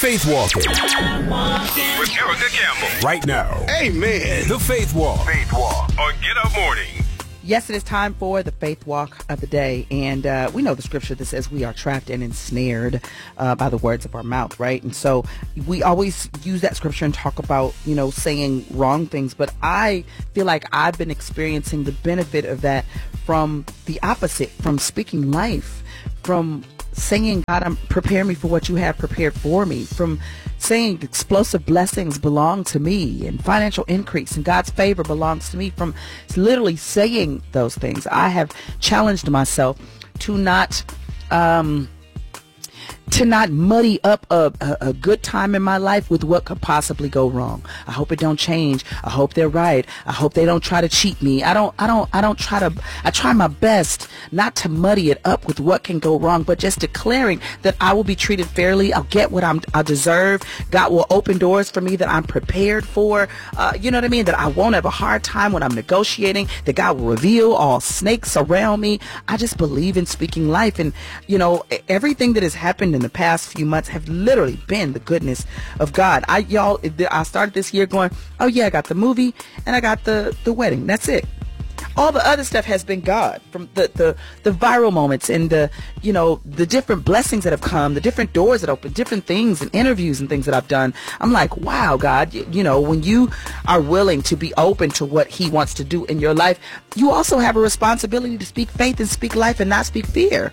Faith Walking with Erica Campbell. Right now. Amen. The Faith Walk. Faith Walk on Get Up Morning. Yes, it is time for the Faith Walk of the day. And we know the scripture that says we are trapped and ensnared by the words of our mouth, right? And so we always use that scripture and talk about, saying wrong things. But I feel like I've been experiencing the benefit of that from the opposite, from speaking life, from saying, God, prepare me for what you have prepared for me, from saying explosive blessings belong to me and financial increase and God's favor belongs to me, from literally saying those things. I have challenged myself to not muddy up a good time in my life with what could possibly go wrong. I hope it don't change. I hope they're right. I hope they don't try to cheat me. I try my best not to muddy it up with what can go wrong, but just declaring that I will be treated fairly. I'll get what I deserve. God will open doors for me that I'm prepared for. You know what I mean? That I won't have a hard time when I'm negotiating, that God will reveal all snakes around me. I just believe in speaking life. And, everything that has happened in the past few months have literally been the goodness of God. I started this year going, oh yeah, I got the movie and I got the wedding. That's it. All the other stuff has been God, from the viral moments and the different blessings that have come, the different doors that open, different things and interviews and things that I've done. I'm like, wow, God, when you are willing to be open to what he wants to do in your life, you also have a responsibility to speak faith and speak life and not speak fear.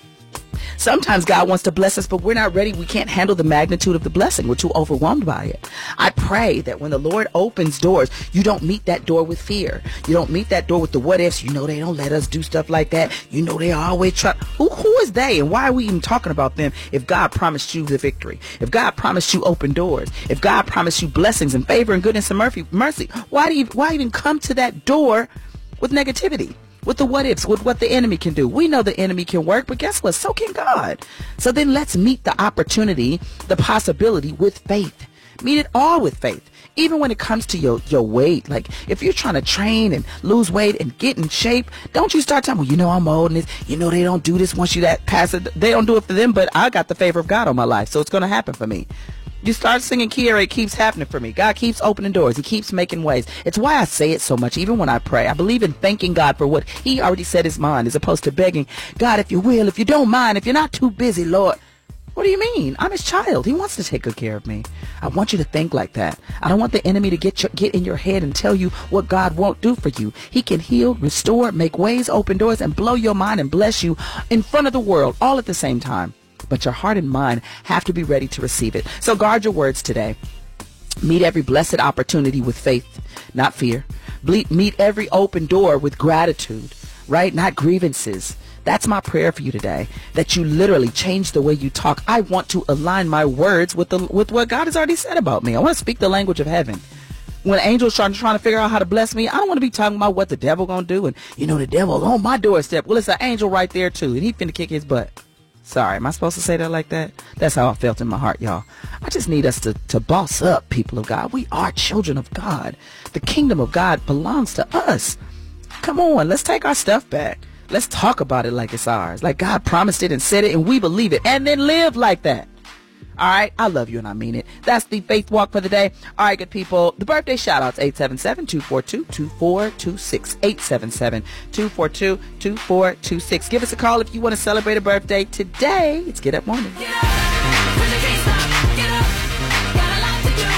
Sometimes God wants to bless us, but we're not ready. We can't handle the magnitude of the blessing. We're too overwhelmed by it. I pray that when the Lord opens doors, you don't meet that door with fear. You don't meet that door with the what ifs. They don't let us do stuff like that. They always try. Who is they? And why are we even talking about them if God promised you the victory? If God promised you open doors? If God promised you blessings and favor and goodness and mercy? Why even come to that door with negativity? With the what ifs, with what the enemy can do. We know the enemy can work, but guess what? So can God. So then let's meet the opportunity, the possibility with faith. Meet it all with faith. Even when it comes to your weight. Like if you're trying to train and lose weight and get in shape, don't you start talking, I'm old and this, they don't do this once you that pass it. They don't do it for them, but I got the favor of God on my life. So it's going to happen for me. You start singing Kiara, it keeps happening for me. God keeps opening doors. He keeps making ways. It's why I say it so much, even when I pray. I believe in thanking God for what he already said is mine, as opposed to begging, God, if you will, if you don't mind, if you're not too busy, Lord. What do you mean? I'm his child. He wants to take good care of me. I want you to think like that. I don't want the enemy to get in your head and tell you what God won't do for you. He can heal, restore, make ways, open doors, and blow your mind and bless you in front of the world all at the same time. But your heart and mind have to be ready to receive it. So guard your words today. Meet every blessed opportunity with faith, not fear. Meet every open door with gratitude, right? Not grievances. That's my prayer for you today, that you literally change the way you talk. I want to align my words with what God has already said about me. I want to speak the language of heaven. When angels trying to figure out how to bless me, I don't want to be talking about what the devil gonna do. And the devil's on my doorstep. Well, it's an angel right there too, and he finna kick his butt. Sorry, am I supposed to say that like that? That's how I felt in my heart, y'all. I just need us to boss up, people of God. We are children of God. The kingdom of God belongs to us. Come on, let's take our stuff back. Let's talk about it like it's ours. Like God promised it and said it and we believe it. And then live like that. All right, I love you and I mean it. That's the Faith Walk for the day. All right, good people. The birthday shout-outs, 877-242-2426. 877-242-2426. Give us a call if you want to celebrate a birthday today. It's Get Up Morning. Get up, when the gates stop, get up. Got a lot to do,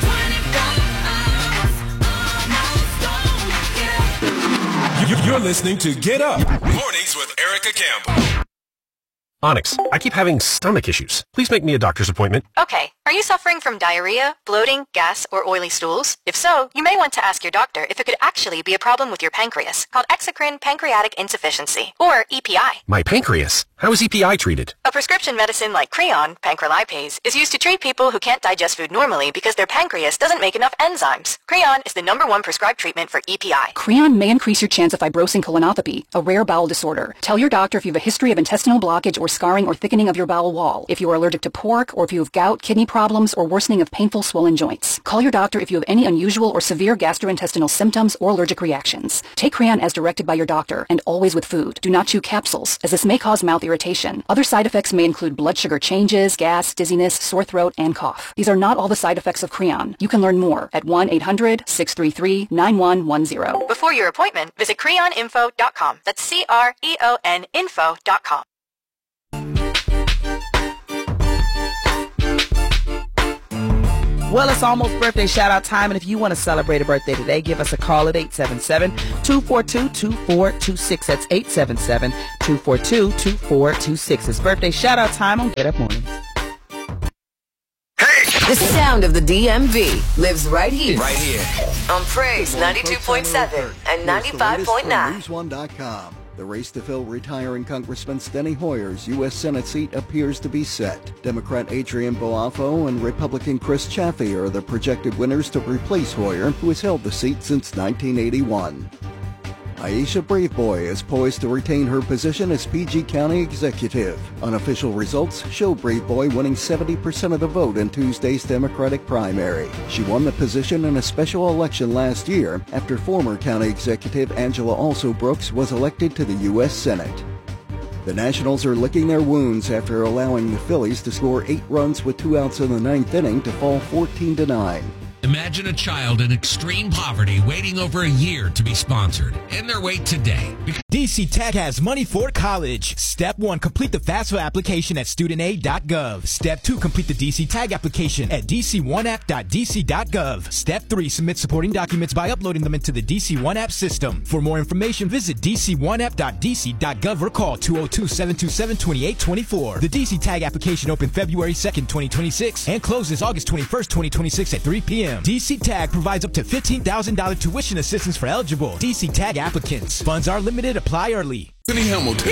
24 hours, Get up. You're listening to Get Up Mornings with Erica Campbell. Onyx, I keep having stomach issues. Please make me a doctor's appointment. Okay. Are you suffering from diarrhea, bloating, gas, or oily stools? If so, you may want to ask your doctor if it could actually be a problem with your pancreas, called exocrine pancreatic insufficiency, or EPI. My pancreas? How is EPI treated? A prescription medicine like Creon, pancrelipase, is used to treat people who can't digest food normally because their pancreas doesn't make enough enzymes. Creon is the #1 prescribed treatment for EPI. Creon may increase your chance of fibrosing colonopathy, a rare bowel disorder. Tell your doctor if you have a history of intestinal blockage or scarring or thickening of your bowel wall, if you are allergic to pork, or if you have gout, kidney problems, or worsening of painful swollen joints. Call your doctor if you have any unusual or severe gastrointestinal symptoms or allergic reactions. Take Creon as directed by your doctor, and always with food. Do not chew capsules, as this may cause mouth irritation. Other side effects may include blood sugar changes, gas, dizziness, sore throat, and cough. These are not all the side effects of Creon. You can learn more at 1-800-633-9110. Before your appointment, visit creoninfo.com. That's CREON info.com. Well, it's almost birthday shout-out time, and if you want to celebrate a birthday today, give us a call at 877-242-2426. That's 877-242-2426. It's birthday shout-out time on Get Up Mornings. The sound of the DMV lives right here. Right here. On Praise 92.7 and 95.9. News1.com. The race to fill retiring Congressman Steny Hoyer's U.S. Senate seat appears to be set. Democrat Adrian Boafo and Republican Chris Chaffee are the projected winners to replace Hoyer, who has held the seat since 1981. Aisha Braveboy is poised to retain her position as PG County Executive. Unofficial results show Braveboy winning 70% of the vote in Tuesday's Democratic primary. She won the position in a special election last year after former County Executive Angela Also Brooks was elected to the U.S. Senate. The Nationals are licking their wounds after allowing the Phillies to score 8 runs with 2 outs in the 9th inning to fall 14-9. Imagine a child in extreme poverty waiting over a year to be sponsored. End their wait today. DC Tech has money for college. Step 1, complete the FAFSA application at studentaid.gov. Step 2, complete the DC Tag application at dc1app.dc.gov. Step 3, submit supporting documents by uploading them into the DC One App system. For more information, visit dc1app.dc.gov or call 202-727-2824. The DC Tag application opened February 2nd, 2026 and closes August 21st, 2026 at 3 p.m. DC Tag provides up to $15,000 tuition assistance for eligible DC Tag applicants. Funds are limited. Apply early. Anthony Hamilton.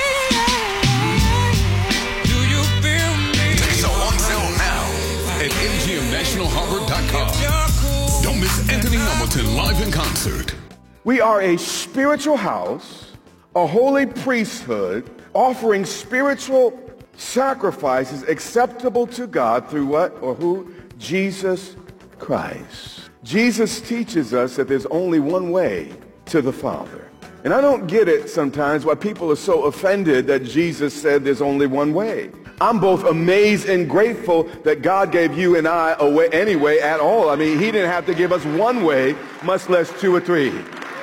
Do you feel me? Tickets are on sale now at mgmnationalharbor.com. Don't miss Anthony Hamilton live in concert. We are a spiritual house, a holy priesthood, offering spiritual sacrifices acceptable to God through what or who? Jesus Christ. Jesus teaches us that there's only one way to the Father. And I don't get it sometimes why people are so offended that Jesus said there's only one way. I'm both amazed and grateful that God gave you and I a way anyway at all. I mean, he didn't have to give us one way, much less 2 or 3.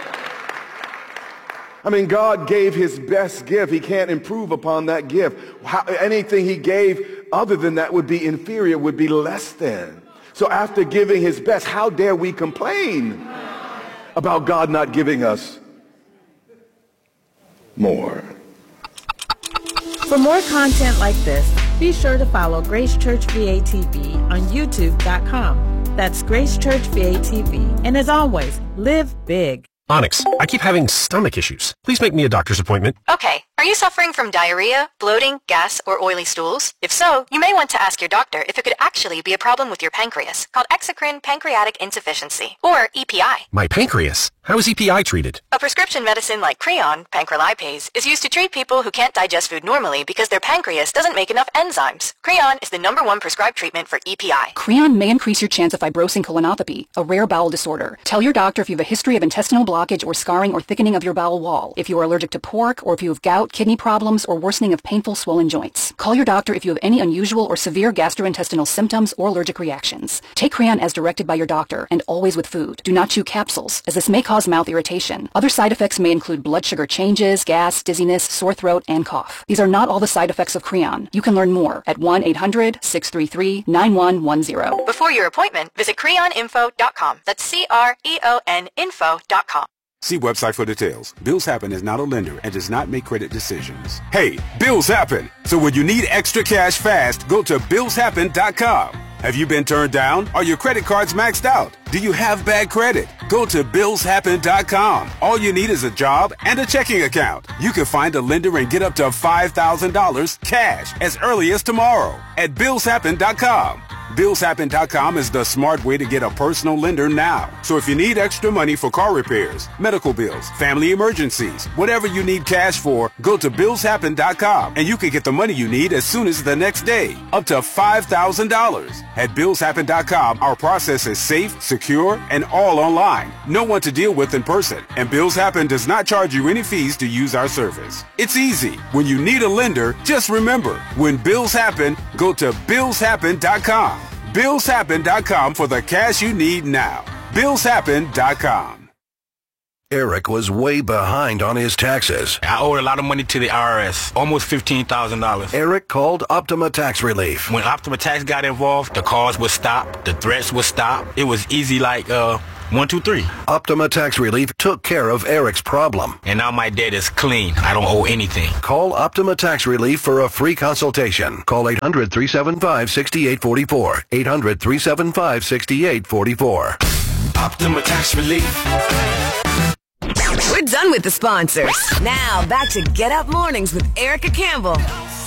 I mean, God gave his best gift. He can't improve upon that gift. Anything he gave other than that would be inferior, would be less than. So after giving his best, how dare we complain about God not giving us more? For more content like this, be sure to follow Grace Church VATV on YouTube.com. That's Grace Church VATV. And as always, live big. Onyx, I keep having stomach issues. Please make me a doctor's appointment. Okay. Are you suffering from diarrhea, bloating, gas, or oily stools? If so, you may want to ask your doctor if it could actually be a problem with your pancreas, called exocrine pancreatic insufficiency, or EPI. My pancreas? How is EPI treated? A prescription medicine like Creon, pancrelipase, is used to treat people who can't digest food normally because their pancreas doesn't make enough enzymes. Creon is the #1 prescribed treatment for EPI. Creon may increase your chance of fibrosing colonopathy, a rare bowel disorder. Tell your doctor if you have a history of intestinal blockage or scarring or thickening of your bowel wall, if you are allergic to pork, or if you have gout, kidney problems, or worsening of painful swollen joints. Call your doctor if you have any unusual or severe gastrointestinal symptoms or allergic reactions. Take Creon as directed by your doctor, and always with food. Do not chew capsules, as this may cause mouth irritation. Other side effects may include blood sugar changes, gas, dizziness, sore throat, and cough. These are not all the side effects of Creon. You can learn more at 1-800-633-9110. Before your appointment, visit creoninfo.com. That's CREON info.com. See website for details. Bills Happen is not a lender and does not make credit decisions. Hey, bills happen. So when you need extra cash fast, go to billshappen.com. Have you been turned down? Are your credit cards maxed out? Do you have bad credit? Go to billshappen.com. All you need is a job and a checking account. You can find a lender and get up to $5,000 cash as early as tomorrow at billshappen.com. BillsHappen.com is the smart way to get a personal lender now. So if you need extra money for car repairs, medical bills, family emergencies, whatever you need cash for, go to BillsHappen.com and you can get the money you need as soon as the next day, up to $5,000. At BillsHappen.com, our process is safe, secure, and all online. No one to deal with in person, and Bills Happen does not charge you any fees to use our service. It's easy. When you need a lender, just remember, when bills happen, go to BillsHappen.com. BillsHappen.com for the cash you need now. BillsHappen.com. Eric was way behind on his taxes. I owed a lot of money to the IRS, almost $15,000. Eric called Optima Tax Relief. When Optima Tax got involved, the calls would stop, the threats would stop. It was easy like 1, 2, 3. Optima Tax Relief took care of Eric's problem. And now my debt is clean. I don't owe anything. Call Optima Tax Relief for a free consultation. Call 800-375-6844. 800-375-6844. Optima Tax Relief. We're done with the sponsors. Now back to Get Up Mornings with Erica Campbell